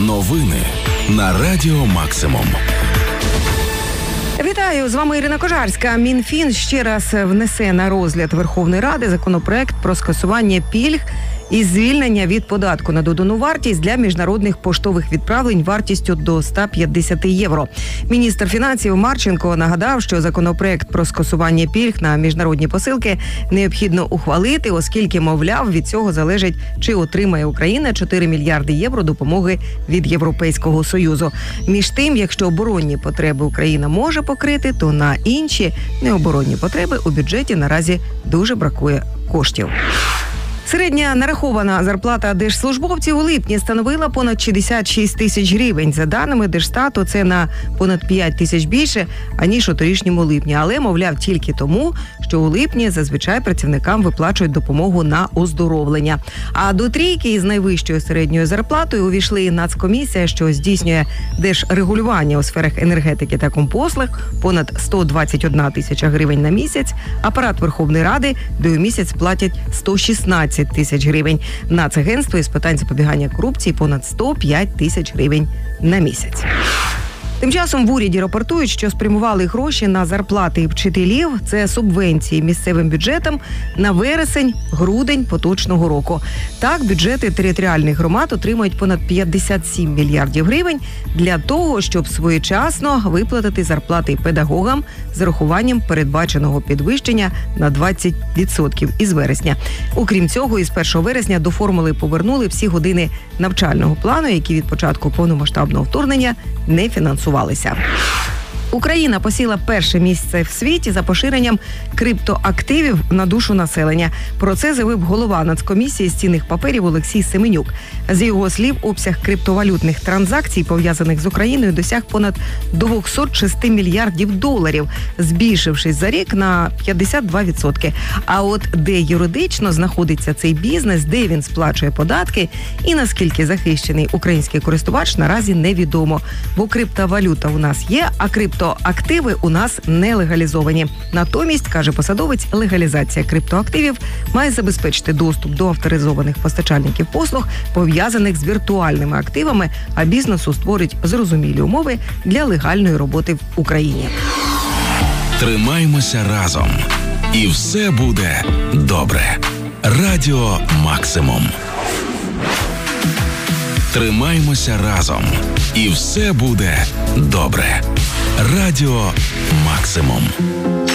Новини на Радіо Максимум. Вітаю, з вами Ірина Кожарська. Мінфін ще раз внесе на розгляд Верховної Ради законопроект про скасування пільг і звільнення від податку на додану вартість для міжнародних поштових відправлень вартістю до 150 євро. Міністр фінансів Марченко нагадав, що законопроект про скасування пільг на міжнародні посилки необхідно ухвалити, оскільки, мовляв, від цього залежить, чи отримає Україна 4 мільярди євро допомоги від Європейського Союзу. Між тим, якщо оборонні потреби Україна може покрити, то на інші необоронні потреби у бюджеті наразі дуже бракує коштів. Середня нарахована зарплата держслужбовців у липні становила понад 66 тисяч гривень. За даними Держстату, це на понад 5 тисяч більше, аніж у торішньому липні. Але, мовляв, тільки тому, що у липні зазвичай працівникам виплачують допомогу на оздоровлення. А до трійки із найвищою середньою зарплатою увійшли і Нацкомісія, що здійснює держрегулювання у сферах енергетики та компослуг, понад 121 тисяча гривень на місяць. Апарат Верховної Ради, де у місяць платять 116 тисяч гривень. Нацагентство із питань запобігання корупції понад 105 тисяч гривень на місяць. Тим часом в уряді рапортують, що спрямували гроші на зарплати вчителів. Це субвенції місцевим бюджетам на вересень-грудень поточного року. Так, бюджети територіальних громад отримують понад 57 мільярдів гривень для того, щоб своєчасно виплатити зарплати педагогам з урахуванням передбаченого підвищення на 20% із вересня. Окрім цього, із 1 вересня до формули повернули всі години навчального плану, які від початку повномасштабного вторгнення не фінансувалися. Україна посіла перше місце в світі за поширенням криптоактивів на душу населення. Про це заявив голова Нацкомісії з цінних паперів Олексій Семенюк. З його слів, обсяг криптовалютних транзакцій, пов'язаних з Україною, досяг понад 206 мільярдів доларів, збільшившись за рік на 52%. А от де юридично знаходиться цей бізнес, де він сплачує податки і наскільки захищений український користувач, наразі невідомо. Бо криптовалюта у нас є, а криптоактиви у нас не легалізовані. Натомість, каже посадовець, легалізація криптоактивів має забезпечити доступ до авторизованих постачальників послуг, пов'язаних з віртуальними активами, а бізнесу створить зрозумілі умови для легальної роботи в Україні. Тримаймося разом. І все буде добре. Радіо Максимум. Тримаймося разом. І все буде добре. Радіо Максимум.